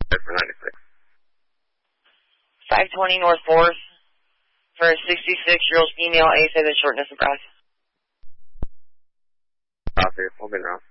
for 96. 520 North 4th for a 66-year-old female, ASA, the shortness of breath. Copy, hold me around.